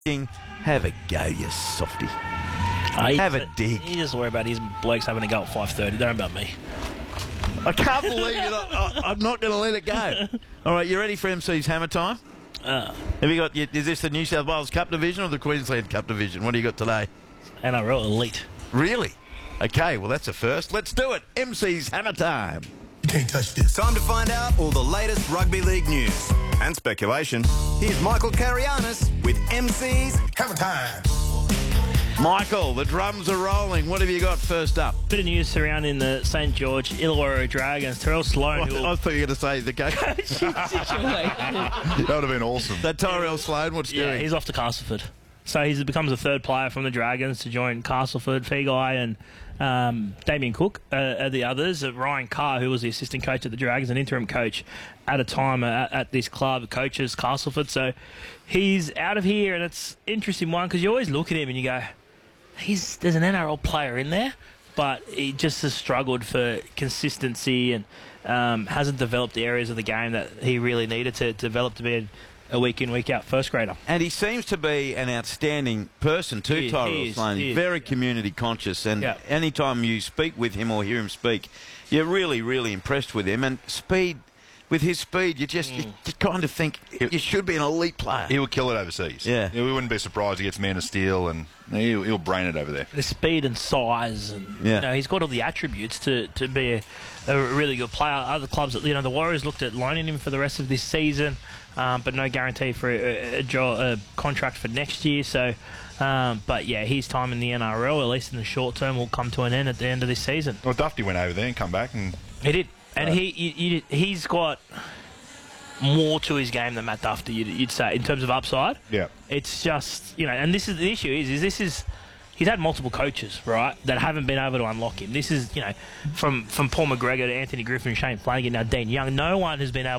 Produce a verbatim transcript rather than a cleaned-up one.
Have a go, you softy. Uh, Have a dig. You just worry about his blokes having a go at five thirty. Don't worry about me. I can't believe it. I, I, I'm not going to let it go. All right, you ready for M C's Hammer Time? Uh, Have you got? Is this the New South Wales Cup division or the Queensland Cup division? What do you got today? N R L Elite. Really? Okay, well that's a first. Let's do it. M C's Hammer Time. You can't touch this. Time to find out all the latest rugby league news and speculation. Here's Michael Carianis with M C's Hammer time. Michael, the drums are rolling. What have you got first up? Bit of news surrounding the Saint George Illawarra Dragons. Terrell Sloan, who I, I will... thought you were going to say the coach. That would have been awesome. That Tyrell Sloan, what's Yeah, doing? he's off to Castleford. So he becomes the third player from the Dragons to join Castleford. Feagai and um, Damien Cook uh, are the others. Uh, Ryan Carr, who was the assistant coach at the Dragons, an interim coach at a time at, at this club, coaches Castleford. So he's out of here, and it's an interesting one because you always look at him and you go, he's there's an N R L player in there, but he just has struggled for consistency and um, hasn't developed the areas of the game that he really needed to develop to be a, a week in, week out first grader. And he seems to be an outstanding person too, He is, Tyrell he is, Sloan. he He's is, very yeah. community conscious, and Yeah. anytime you speak with him or hear him speak, you're really, really impressed with him. And speed, with his speed, you just you, you kind of think you should be an elite player. He will kill it overseas. Yeah. We wouldn't be surprised he gets Man of Steel, and he'll, he'll brain it over there. The speed and size, and Yeah. you know, he's got all the attributes to, to be a, a really good player. Other clubs, you know, the Warriors looked at loaning him for the rest of this season, um, but no guarantee for a, a, jo- a contract for next year. So, um, but yeah, his time in the N R L, at least in the short term, will come to an end at the end of this season. Well, Dufty went over there and come back, and He did, and Right. he you, you, he's got more to his game than Matt Dufty, you'd, you'd say, in terms of upside. yeah. It's just, you know, and this is the issue is, is this is, he's had multiple coaches, right, that haven't been able to unlock him. This is, you know, from, from Paul McGregor to Anthony Griffin, Shane Flanagan, now Dean Young, no one has been able